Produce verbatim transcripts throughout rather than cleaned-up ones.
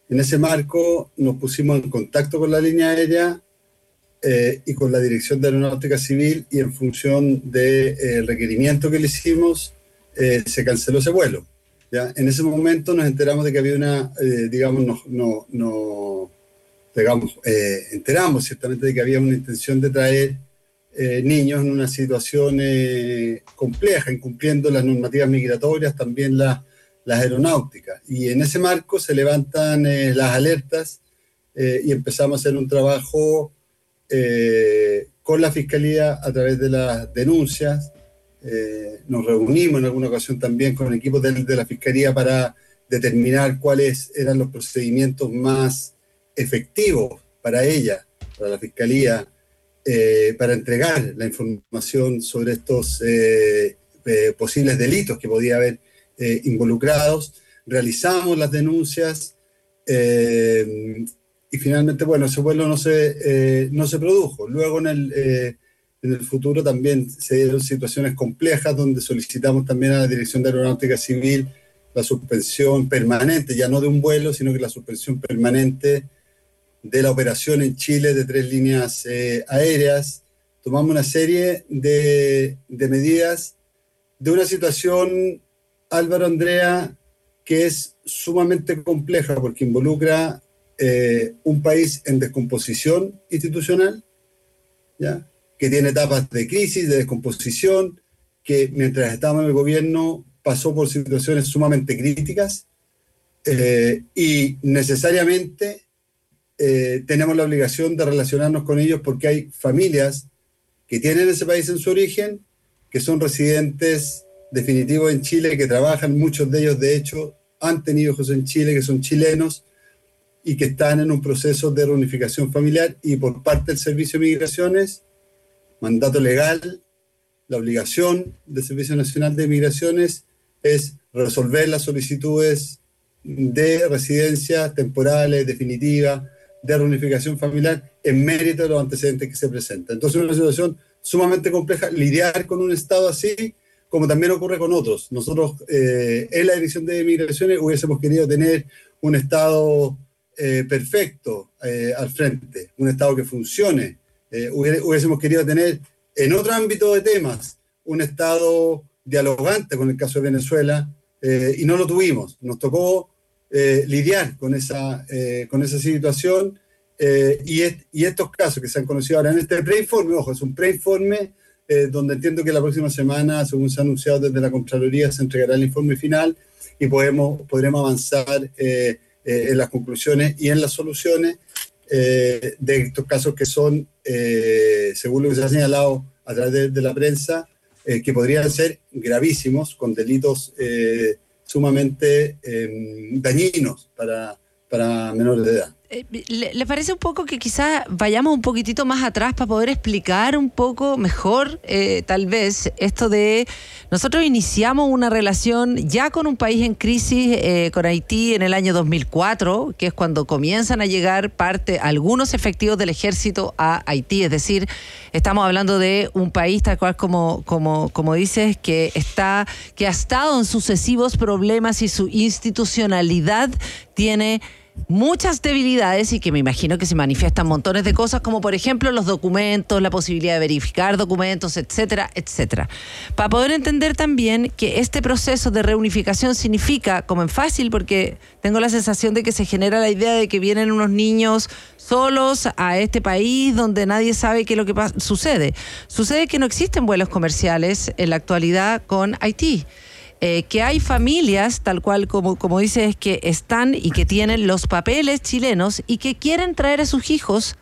En ese marco nos pusimos en contacto con la línea aérea eh, y con la Dirección de Aeronáutica Civil, y en función del de, eh, requerimiento que le hicimos, eh, se canceló ese vuelo. ¿Ya? En ese momento nos enteramos de que había una, eh, digamos, no, no, no digamos, eh, enteramos ciertamente de que había una intención de traer eh, niños en una situación eh, compleja, incumpliendo las normativas migratorias, también la, las aeronáuticas. Y en ese marco se levantan eh, las alertas eh, y empezamos a hacer un trabajo eh, con la Fiscalía a través de las denuncias. Eh, nos reunimos en alguna ocasión también con equipos de, de la Fiscalía para determinar cuáles eran los procedimientos más efectivos para ella, para la Fiscalía, eh, para entregar la información sobre estos eh, eh, posibles delitos que podía haber eh, involucrados. Realizamos las denuncias eh, y finalmente, bueno, ese vuelo no se, eh, no se produjo. Luego en el... Eh, En el futuro también se dieron situaciones complejas donde solicitamos también a la Dirección de Aeronáutica Civil la suspensión permanente, ya no de un vuelo, sino que la suspensión permanente de la operación en Chile de tres líneas eh, aéreas. Tomamos una serie de, de medidas de una situación, Álvaro, Andrea, que es sumamente compleja porque involucra eh, un país en descomposición institucional, ¿ya?, que tiene etapas de crisis, de descomposición, que mientras estábamos en el gobierno pasó por situaciones sumamente críticas eh, y necesariamente eh, tenemos la obligación de relacionarnos con ellos porque hay familias que tienen ese país en su origen, que son residentes definitivos en Chile, que trabajan, muchos de ellos de hecho han tenido hijos en Chile, que son chilenos y que están en un proceso de reunificación familiar, y por parte del Servicio de Migraciones, mandato legal, la obligación del Servicio Nacional de Migraciones es resolver las solicitudes de residencias temporales, definitivas, de reunificación familiar, en mérito de los antecedentes que se presentan. Entonces es una situación sumamente compleja lidiar con un Estado así, como también ocurre con otros. Nosotros eh, en la Dirección de Migraciones hubiésemos querido tener un Estado eh, perfecto eh, al frente, un Estado que funcione. Eh, hubiésemos querido tener en otro ámbito de temas un Estado dialogante con el caso de Venezuela, eh, y no lo tuvimos. Nos tocó eh, lidiar con esa, eh, con esa situación eh, y, est y estos casos que se han conocido ahora en este preinforme, ojo, es un preinforme eh, donde entiendo que la próxima semana, según se ha anunciado desde la Contraloría, se entregará el informe final y podemos, podremos avanzar eh, eh, en las conclusiones y en las soluciones Eh, de estos casos que son, eh, según lo que se ha señalado a través de, de la prensa, eh, que podrían ser gravísimos, con delitos eh, sumamente eh, dañinos para, para menores de edad. ¿Le, ¿Le parece un poco que quizás vayamos un poquitito más atrás para poder explicar un poco mejor, eh, tal vez, esto de... Nosotros iniciamos una relación ya con un país en crisis, eh, con Haití, en el año dos mil cuatro, que es cuando comienzan a llegar parte, algunos efectivos del ejército a Haití. Es decir, estamos hablando de un país tal cual como, como, como dices, que, está, que ha estado en sucesivos problemas y su institucionalidad tiene muchas debilidades y que me imagino que se manifiestan montones de cosas, como por ejemplo los documentos, la posibilidad de verificar documentos, etcétera, etcétera. Para poder entender también que este proceso de reunificación significa, como en fácil, porque tengo la sensación de que se genera la idea de que vienen unos niños solos a este país donde nadie sabe qué es lo que sucede. Sucede que no existen vuelos comerciales en la actualidad con Haití. Eh, que hay familias, tal cual como, como dices, que están y que tienen los papeles chilenos y que quieren traer a sus hijos,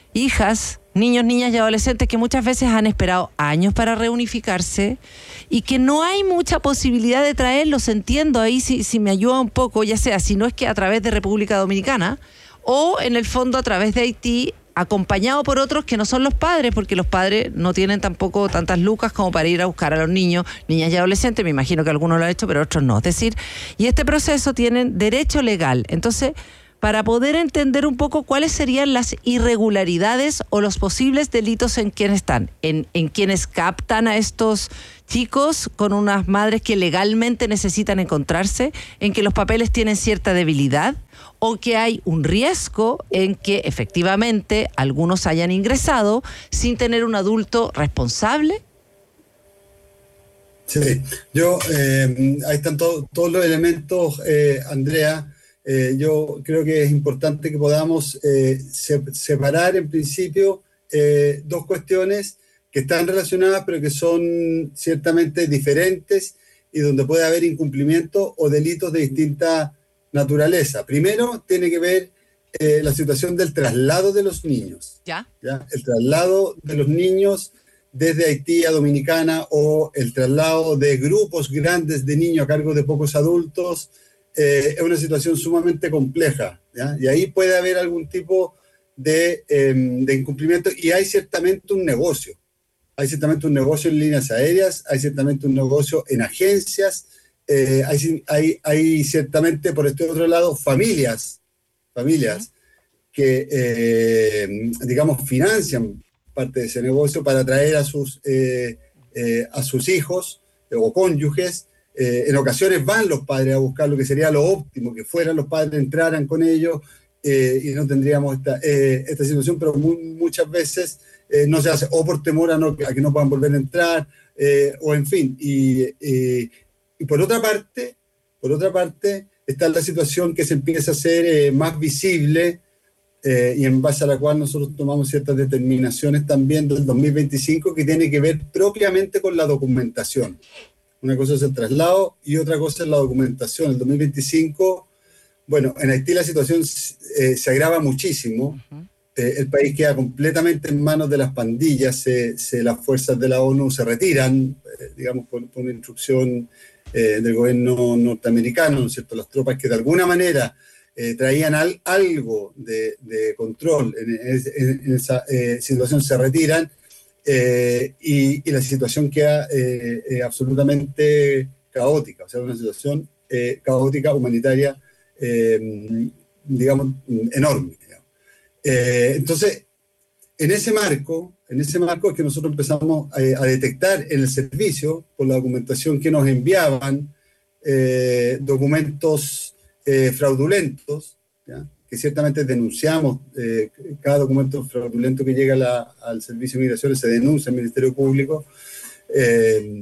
hijas, niños, niñas y adolescentes que muchas veces han esperado años para reunificarse y que no hay mucha posibilidad de traerlos. Entiendo ahí si, si me ayuda un poco, ya sea si no es que a través de República Dominicana o en el fondo a través de Haití, acompañado por otros que no son los padres, porque los padres no tienen tampoco tantas lucas como para ir a buscar a los niños, niñas y adolescentes. Me imagino que algunos lo han hecho, pero otros no. Es decir, y este proceso tienen derecho legal. Entonces, para poder entender un poco cuáles serían las irregularidades o los posibles delitos en quienes están, en, en quienes captan a estos chicos con unas madres que legalmente necesitan encontrarse, en que los papeles tienen cierta debilidad o que hay un riesgo en que efectivamente algunos hayan ingresado sin tener un adulto responsable. Sí, yo, eh, ahí están to- todos los elementos, eh, Andrea. Eh, yo creo que es importante que podamos eh, se- separar en principio eh, dos cuestiones que están relacionadas, pero que son ciertamente diferentes y donde puede haber incumplimiento o delitos de distinta naturaleza. Primero, tiene que ver eh, la situación del traslado de los niños. ¿Ya? ¿Ya? El traslado de los niños desde Haití a Dominicana o el traslado de grupos grandes de niños a cargo de pocos adultos eh, es una situación sumamente compleja, ¿ya? Y ahí puede haber algún tipo de, eh, de incumplimiento y hay ciertamente un negocio. Hay ciertamente un negocio en líneas aéreas, hay ciertamente un negocio en agencias, eh, hay, hay, hay ciertamente por este otro lado familias, familias que eh, digamos financian parte de ese negocio para atraer a sus, eh, eh, a sus hijos eh, o cónyuges. Eh, en ocasiones van los padres a buscar lo que sería lo óptimo, que fueran los padres, entraran con ellos eh, y no tendríamos esta, eh, esta situación, pero muy, muchas veces eh, no se hace o por temor a, no, a que no puedan volver a entrar eh, o en fin. Y, eh, y por otra parte, por otra parte está la situación que se empieza a hacer eh, más visible Eh, y en base a la cual nosotros tomamos ciertas determinaciones también del dos mil veinticinco que tiene que ver propiamente con la documentación. Una cosa es el traslado y otra cosa es la documentación. El dos mil veinticinco, bueno, en Haití la situación eh, se agrava muchísimo. Uh-huh. Eh, el país queda completamente en manos de las pandillas, se, se, las fuerzas de la ONU se retiran, eh, digamos, por, por una instrucción eh, del gobierno norteamericano, ¿no es cierto? Las tropas que de alguna manera Eh, traían al, algo de, de control en, en, en esa eh, situación, se retiran eh, y, y la situación queda eh, eh, absolutamente caótica, o sea, una situación eh, caótica, humanitaria, eh, digamos, enorme. Digamos. Eh, entonces, en ese marco, en ese marco es que nosotros empezamos a, a detectar en el servicio, por la documentación que nos enviaban, eh, documentos Eh, fraudulentos, ¿ya? Que ciertamente denunciamos, eh, cada documento fraudulento que llega a la, al Servicio de Migraciones se denuncia al Ministerio Público, eh,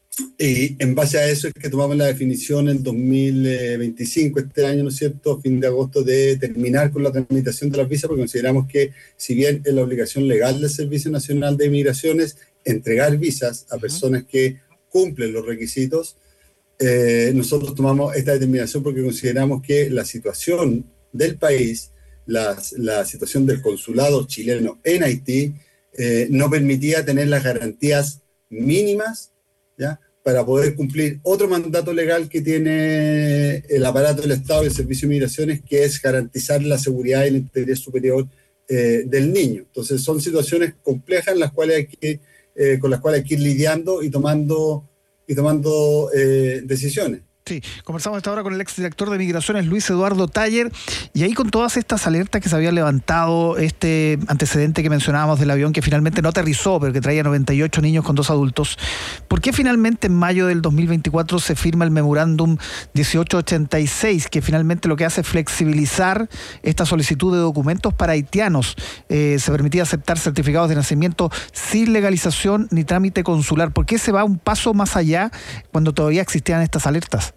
y en base a eso es que tomamos la definición en dos mil veinticinco, este año, ¿no es cierto?, fin de agosto, de terminar con la tramitación de las visas, porque consideramos que si bien es la obligación legal del Servicio Nacional de Migraciones entregar visas a personas que cumplen los requisitos, Eh, nosotros tomamos esta determinación porque consideramos que la situación del país, la, la situación del consulado chileno en Haití, eh, no permitía tener las garantías mínimas, ¿ya?, para poder cumplir otro mandato legal que tiene el aparato del Estado y el Servicio de Migraciones, que es garantizar la seguridad y la integridad superior eh, del niño. Entonces son situaciones complejas en las cuales hay que, eh, con las cuales hay que ir lidiando y tomando y tomando eh, decisiones. Sí, conversamos esta hora con el exdirector de Migraciones, Luis Eduardo Taller, y ahí con todas estas alertas que se habían levantado, este antecedente que mencionábamos del avión que finalmente no aterrizó, pero que traía noventa y ocho niños con dos adultos, ¿por qué finalmente en mayo del dos mil veinticuatro se firma el memorándum dieciocho ochenta y seis, que finalmente lo que hace es flexibilizar esta solicitud de documentos para haitianos? Eh, se permitía aceptar certificados de nacimiento sin legalización ni trámite consular. ¿Por qué se va un paso más allá cuando todavía existían estas alertas?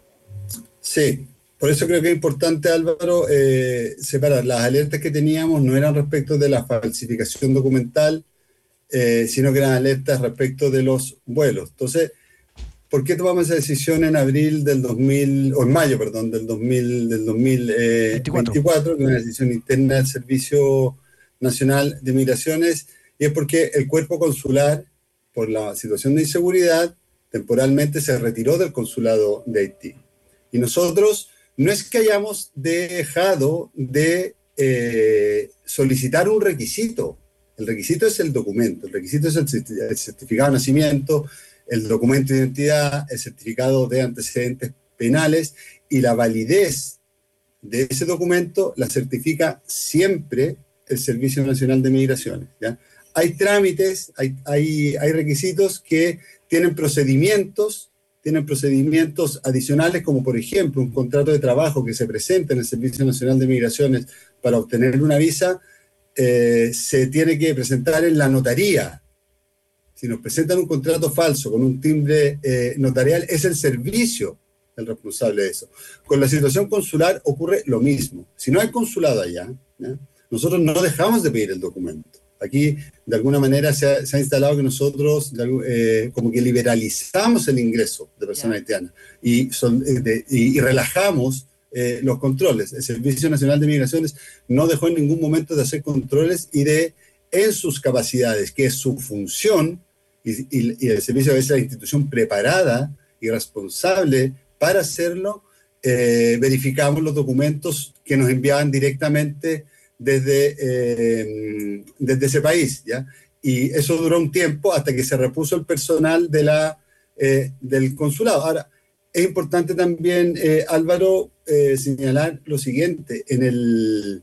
Sí, por eso creo que es importante, Álvaro, eh, separar. Las alertas que teníamos no eran respecto de la falsificación documental, eh, sino que eran alertas respecto de los vuelos. Entonces, ¿por qué tomamos esa decisión en abril del dos mil, o en mayo, perdón, del dos mil, del dos mil veinticuatro, que es una decisión interna del Servicio Nacional de Migraciones? Y es porque el cuerpo consular, por la situación de inseguridad, temporalmente se retiró del consulado de Haití. Y nosotros no es que hayamos dejado de eh, solicitar un requisito. El requisito es el documento, el requisito es el certificado de nacimiento, el documento de identidad, el certificado de antecedentes penales y la validez de ese documento la certifica siempre el Servicio Nacional de Migraciones, ¿ya? Hay trámites, hay, hay, hay requisitos que tienen procedimientos, tienen procedimientos adicionales, como por ejemplo un contrato de trabajo que se presenta en el Servicio Nacional de Migraciones para obtener una visa, eh, se tiene que presentar en la notaría. Si nos presentan un contrato falso con un timbre eh, notarial, es el servicio el responsable de eso. Con la situación consular ocurre lo mismo. Si no hay consulado allá, ¿ya?, nosotros no dejamos de pedir el documento. Aquí, de alguna manera, se ha, se ha instalado que nosotros eh, como que liberalizamos el ingreso de personas haitianas y, son, de, y, y relajamos eh, los controles. El Servicio Nacional de Migraciones no dejó en ningún momento de hacer controles y de, en sus capacidades, que es su función, y, y, y el servicio debe ser la institución preparada y responsable para hacerlo, eh, verificamos los documentos que nos enviaban directamente desde, eh, desde ese país, ¿ya? Y eso duró un tiempo hasta que se repuso el personal de la, eh, del consulado. Ahora, es importante también, eh, Álvaro, eh, señalar lo siguiente: en el,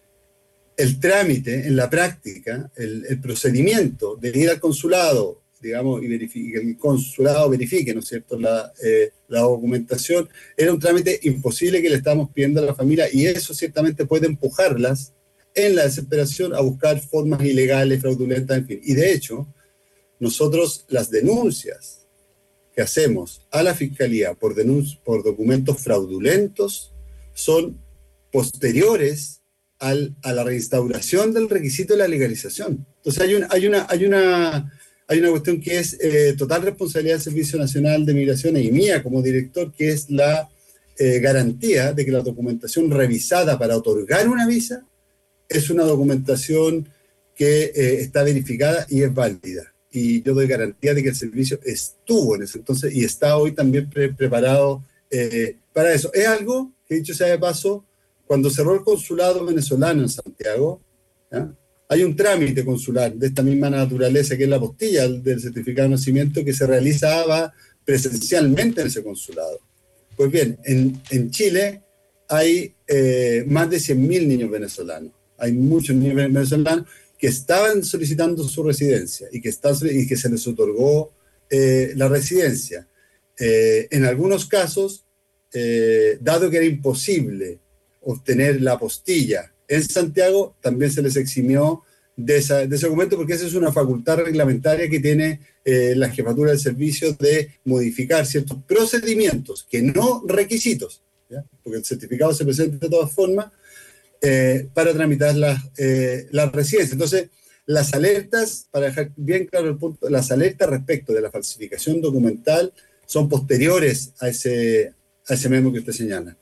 el trámite, en la práctica, el, el procedimiento de ir al consulado, digamos, y verifique, que el consulado verifique, ¿no es cierto?, la, eh, la documentación, era un trámite imposible que le estábamos pidiendo a la familia, y eso ciertamente puede empujarlas en la desesperación a buscar formas ilegales, fraudulentas, en fin. Y de hecho, nosotros las denuncias que hacemos a la Fiscalía por, denun- por documentos fraudulentos son posteriores al, a la reinstauración del requisito de la legalización. Entonces hay, un, hay una... Hay una Hay una cuestión que es eh, total responsabilidad del Servicio Nacional de Migraciones y mía como director, que es la eh, garantía de que la documentación revisada para otorgar una visa es una documentación que eh, está verificada y es válida. Y yo doy garantía de que el servicio estuvo en ese entonces y está hoy también pre- preparado eh, para eso. Es algo que, dicho sea de paso, cuando cerró el consulado venezolano en Santiago, ¿ya?, hay un trámite consular de esta misma naturaleza, que es la apostilla del certificado de nacimiento, que se realizaba presencialmente en ese consulado. Pues bien, en, en Chile hay eh, más de cien mil niños venezolanos. Hay muchos niños venezolanos que estaban solicitando su residencia y que, está, y que se les otorgó eh, la residencia. Eh, en algunos casos, eh, dado que era imposible obtener la apostilla en Santiago, también se les eximió de, esa, de ese documento, porque esa es una facultad reglamentaria que tiene eh, la jefatura del servicio de modificar ciertos procedimientos, que no requisitos, ¿ya?, porque el certificado se presenta de todas formas, eh, para tramitar las, eh, las residencias. Entonces, las alertas, para dejar bien claro el punto, las alertas respecto de la falsificación documental son posteriores a ese, a ese memo que usted señala.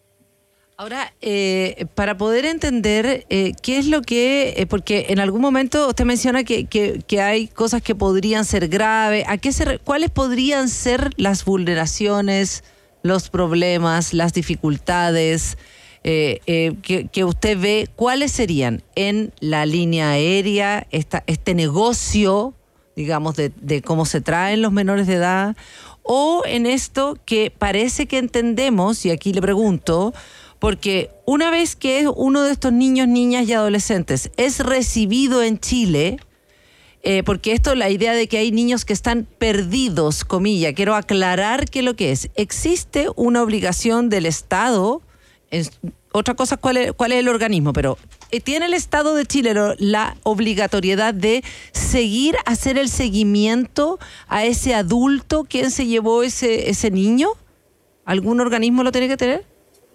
Ahora, eh, para poder entender eh, qué es lo que, eh, porque en algún momento usted menciona que, que, que hay cosas que podrían ser graves, ¿a qué se, cuáles podrían ser las vulneraciones, los problemas, las dificultades eh, eh, que, que usted ve? ¿Cuáles serían en la línea aérea, esta, este negocio, digamos, de, de cómo se traen los menores de edad, o en esto que parece que entendemos, y aquí le pregunto, porque una vez que uno de estos niños, niñas y adolescentes es recibido en Chile, eh, porque esto, la idea de que hay niños que están perdidos, comilla, quiero aclarar qué es lo que es. Existe una obligación del Estado, es, otra cosa cuál es, cuál es el organismo, pero eh, tiene el Estado de Chile lo, la obligatoriedad de seguir, hacer el seguimiento a ese adulto, ¿quién se llevó ese, ese niño? ¿Algún organismo lo tiene que tener?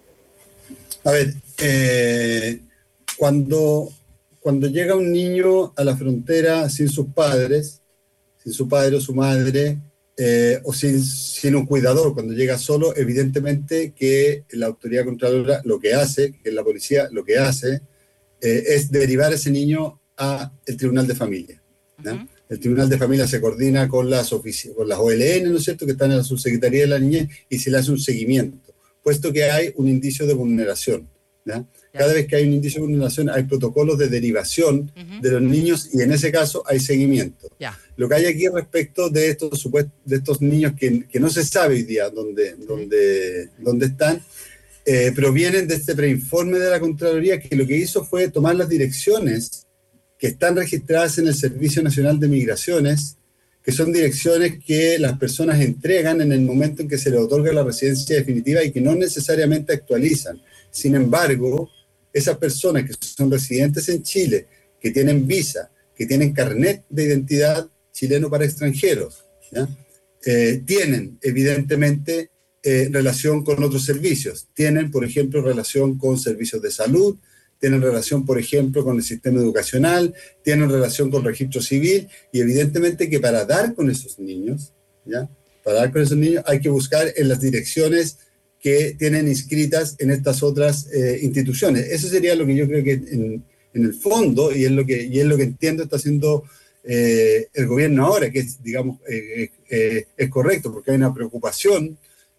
A ver, eh, cuando, cuando llega un niño a la frontera sin sus padres, sin su padre o su madre, eh, o sin, sin un cuidador, cuando llega solo, evidentemente que la autoridad controladora lo que hace, que la policía lo que hace, eh, es derivar a ese niño al Tribunal de Familia, ¿no? Uh-huh. El Tribunal de Familia se coordina con las, ofici- con las O L N, ¿no es cierto?, que están en la Subsecretaría de la Niñez, y se le hace un seguimiento, puesto que hay un indicio de vulneración, ¿ya? Cada vez que hay un indicio de vulneración hay protocolos de derivación uh-huh. de los niños, y en ese caso hay seguimiento. Yeah. Lo que hay aquí respecto de estos, de estos niños que, que no se sabe hoy día dónde, uh-huh. dónde, dónde están, eh, provienen de este preinforme de la Contraloría, que lo que hizo fue tomar las direcciones que están registradas en el Servicio Nacional de Migraciones, que son direcciones que las personas entregan en el momento en que se les otorga la residencia definitiva y que no necesariamente actualizan. Sin embargo, esas personas que son residentes en Chile, que tienen visa, que tienen carnet de identidad chileno para extranjeros, ¿ya? Eh, tienen evidentemente eh, relación con otros servicios. Tienen, por ejemplo, relación con servicios de salud, tienen relación, por ejemplo, con el sistema educacional, tienen relación con registro civil, y evidentemente que para dar con esos niños, ¿ya? Para dar con esos niños hay que buscar en las direcciones que tienen inscritas en estas otras eh, instituciones. Eso sería lo que yo creo que en, en el fondo, y es lo que, y es lo que entiendo está haciendo eh, el gobierno ahora, que es, digamos, eh, eh, es correcto, porque hay una preocupación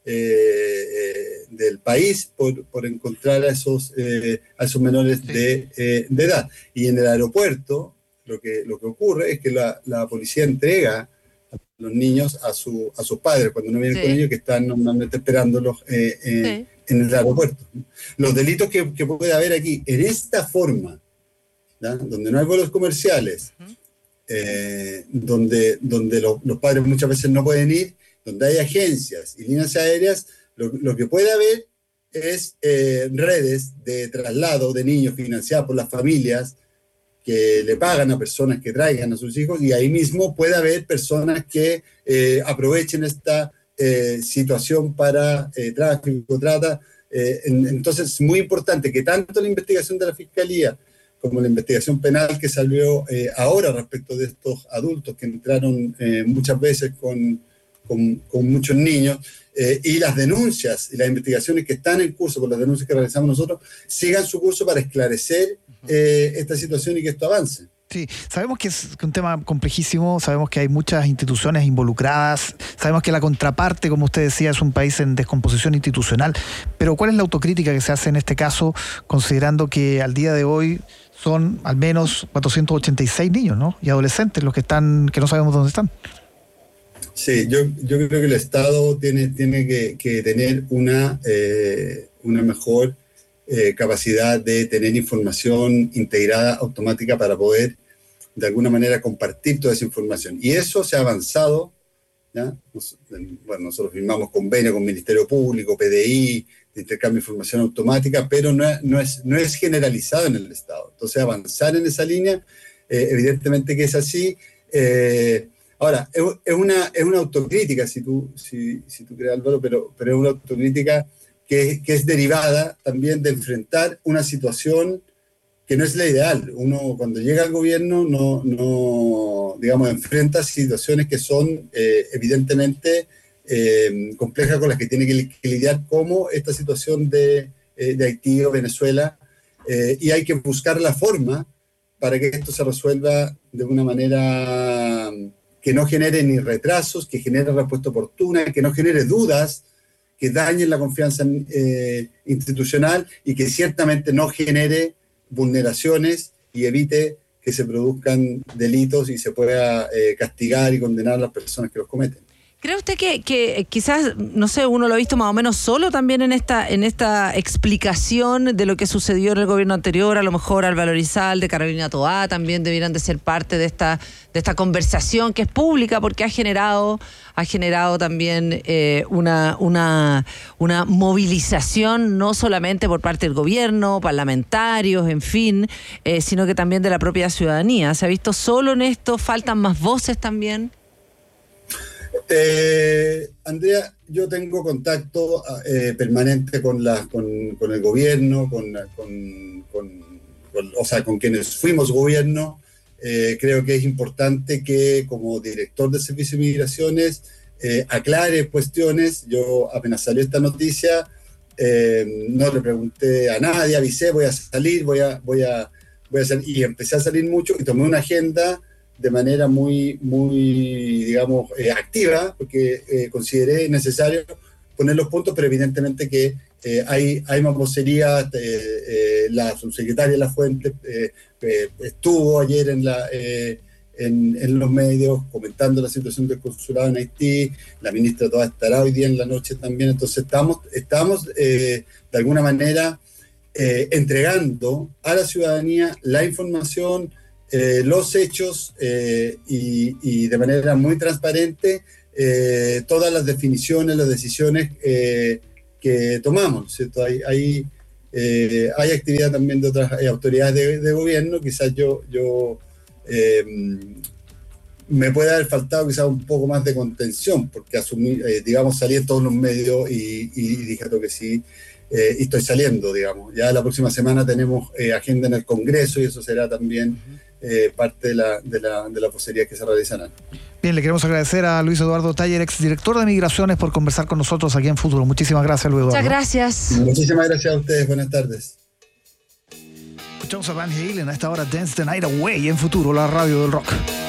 Eh, eh, del país por, por encontrar a esos, eh, a esos menores sí. de, eh, de edad. Y en el aeropuerto lo que, lo que ocurre es que la, la policía entrega a los niños a, su, a sus padres cuando no vienen sí. con ellos, que están normalmente esperándolos eh, eh, sí. en el aeropuerto. Los delitos que, que puede haber aquí, en esta forma, ¿ya? Donde no hay vuelos comerciales, uh-huh. eh, donde, donde lo, los padres muchas veces no pueden ir, donde hay agencias y líneas aéreas, lo, lo que puede haber es eh, redes de traslado de niños financiadas por las familias que le pagan a personas que traigan a sus hijos, y ahí mismo puede haber personas que eh, aprovechen esta eh, situación para eh, tráfico, trata. Eh, en, entonces es muy importante que tanto la investigación de la Fiscalía como la investigación penal que salió eh, ahora respecto de estos adultos que entraron eh, muchas veces con Con, con muchos niños, eh, y las denuncias y las investigaciones que están en curso, con las denuncias que realizamos nosotros, sigan su curso para esclarecer eh, esta situación y que esto avance. Sí, sabemos que es un tema complejísimo, sabemos que hay muchas instituciones involucradas, sabemos que la contraparte, como usted decía, es un país en descomposición institucional, pero ¿cuál es la autocrítica que se hace en este caso, considerando que al día de hoy son al menos cuatrocientos ochenta y seis niños, ¿no? Y adolescentes los que están, que no sabemos dónde están? Sí, yo, yo creo que el Estado tiene, tiene que, que tener una, eh, una mejor eh, capacidad de tener información integrada automática para poder de alguna manera compartir toda esa información. Y eso se ha avanzado, ¿ya? Nos, bueno, nosotros firmamos convenio con Ministerio Público, P D I, de intercambio de información automática, pero no, no, es, no es generalizado en el Estado. Entonces avanzar en esa línea, eh, evidentemente que es así. Eh, Ahora, es, es, una, es una autocrítica, si tú, si, si tú crees, Álvaro, pero, pero es una autocrítica que, que es derivada también de enfrentar una situación que no es la ideal. Uno, cuando llega al gobierno, no, no digamos, enfrenta situaciones que son eh, evidentemente eh, complejas, con las que tiene que, que lidiar, como esta situación de, eh, de Haití o Venezuela, eh, y hay que buscar la forma para que esto se resuelva de una manera que no genere ni retrasos, que genere respuesta oportuna, que no genere dudas, que dañen la confianza eh, institucional, y que ciertamente no genere vulneraciones y evite que se produzcan delitos y se pueda eh, castigar y condenar a las personas que los cometen. ¿Cree usted que, que quizás, no sé, uno lo ha visto más o menos solo también en esta en esta explicación de lo que sucedió en el gobierno anterior? A lo mejor Álvaro Elizalde, Carolina Toá también debieran de ser parte de esta de esta conversación que es pública, porque ha generado ha generado también eh, una una una movilización no solamente por parte del gobierno, parlamentarios, en fin, eh, sino que también de la propia ciudadanía. ¿Se ha visto solo en esto? ¿Faltan más voces también? Eh, Andrea, yo tengo contacto eh, permanente con, la, con, con el gobierno, con, con, con, con, o sea, con quienes fuimos gobierno. Eh, creo que es importante que, como director del Servicio de Migraciones, eh, aclare cuestiones. Yo apenas salió esta noticia, eh, no le pregunté a nadie, avisé, voy a salir, voy a, voy a, voy a salir, y empecé a salir mucho y tomé una agenda de manera muy, muy digamos, eh, activa, porque eh, consideré necesario poner los puntos, pero evidentemente que eh, hay, hay más vocería. Eh, eh, la subsecretaria La Fuente eh, eh, estuvo ayer en la, eh, en, en los medios, comentando la situación del consulado en Haití. La ministra Toá estará hoy día en la noche también. Entonces estamos, estamos eh, de alguna manera eh, entregando a la ciudadanía la información, eh, los hechos eh, y, y de manera muy transparente eh, todas las definiciones, las decisiones eh, que tomamos, ¿cierto? Hay, hay, eh, hay actividad también de otras eh, autoridades de, de gobierno. Quizás yo, yo eh, me puede haber faltado quizás un poco más de contención, porque asumí, eh, digamos, salí en todos los medios y, y dije que sí, eh, y estoy saliendo, digamos. Ya la próxima semana tenemos eh, agenda en el Congreso y eso será también eh, parte de la, de la, de la vocería que se realizarán. Bien, le queremos agradecer a Luis Eduardo Taller, exdirector de Migraciones, por conversar con nosotros aquí en Futuro. Muchísimas gracias, Luis Eduardo. Muchas gracias. Muchísimas gracias a ustedes. Buenas tardes. Escuchamos a Van Halen a esta hora, Dance the Night Away en Futuro, la radio del rock.